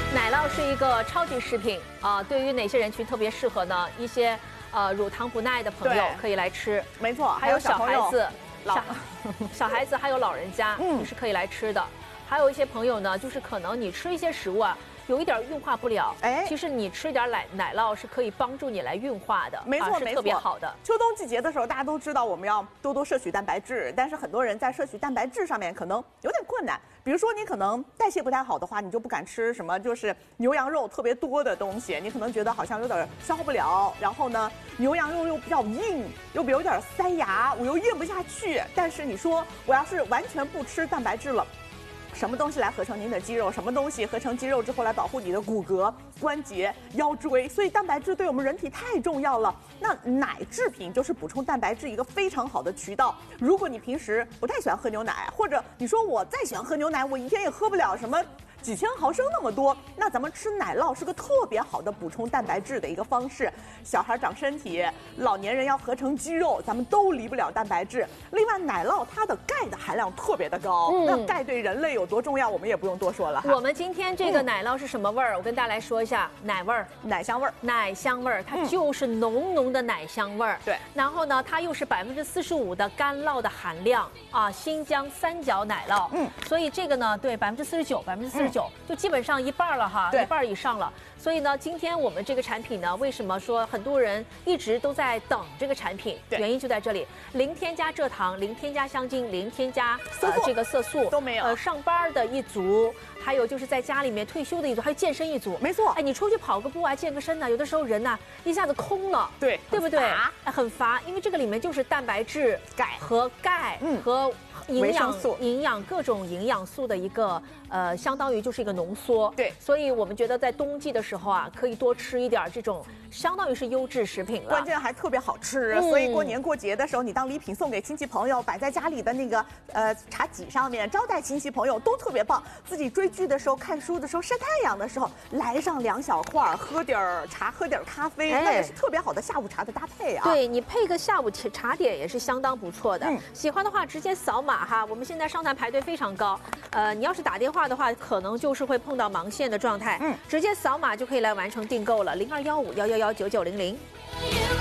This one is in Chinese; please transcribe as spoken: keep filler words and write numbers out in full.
奶酪是一个超级食品啊、呃，对于哪些人群特别适合呢？一些呃乳糖不耐的朋友可以来吃， 没错， 还有小孩子、 老小孩子还有老人家，嗯，也是可以来吃的。还有一些朋友呢，就是可能你吃一些食物啊。有一点运化不了，哎，其实你吃一点奶奶酪是可以帮助你来运化的， 没错， 啊、是特别好的。 秋冬季节的时候，大家都知道我们要多多摄取蛋白质，但是很多人在摄取蛋白质上面可能有点困难。比如说你可能代谢不太好的话，你就不敢吃什么就是牛羊肉特别多的东西，你可能觉得好像有点消化不了。然后呢，牛羊肉又比较硬，又有点塞牙，我又咽不下去。但是你说我要是完全不吃蛋白质了。什么东西来合成您的肌肉？什么东西合成肌肉之后来保护你的骨骼、关节、腰椎？所以蛋白质对我们人体太重要了。那奶制品就是补充蛋白质一个非常好的渠道。如果你平时不太喜欢喝牛奶，或者你说我再喜欢喝牛奶，我一天也喝不了什么几千毫升那么多，那咱们吃奶酪是个特别好的补充蛋白质的一个方式。小孩长身体，老年人要合成肌肉，咱们都离不了蛋白质。另外，奶酪它的钙的含量特别的高，嗯、那钙对人类有多重要，我们也不用多说了。 我们今天这个奶酪是什么味儿？嗯、我跟大家来说一下，奶味儿， 奶香味儿， 奶香味儿，它就是浓浓的奶香味儿。 对、嗯， 然后呢，它又是百分之四十五的干酪的含量啊，新疆三角奶酪。嗯，所以这个呢，对，百分之四十九，百分之四十九。就基本上一半了哈，一半以上了。所以呢，今天我们这个产品呢，为什么说很多人一直都在等这个产品？原因就在这里，零添加蔗糖，零添加香精，零添加呃这个色素都没有。 呃，上班的一族，还有就是在家里面退休的一族，还有健身一族。 没错。 哎，你出去跑个步啊，健个身呢，有的时候人呐一下子空了， 对， 对不对？哎，很乏，因为这个里面就是蛋白质、 钙和钙和。营养素、 营养各种营养素的一个呃，相当于就是一个浓缩。 对， 所以我们觉得在冬季的时候啊，可以多吃一点这种，相当于是优质食品了。 关键还特别好吃，嗯、所以过年过节的时候，你当礼品送给亲戚朋友，摆在家里的那个呃茶几上面，招待亲戚朋友都特别棒。自己追剧的时候、看书的时候、晒太阳的时候，来上两小块，喝点茶，喝点咖啡，哎、那也是特别好的下午茶的搭配啊。 对你配个下午茶点也是相当不错的。嗯、喜欢的话直接扫码。哈，我们现在上台排队非常高，呃，你要是打电话的话，可能就是会碰到盲线的状态，嗯，直接扫码就可以来完成订购了，零二幺五幺幺幺九九零零。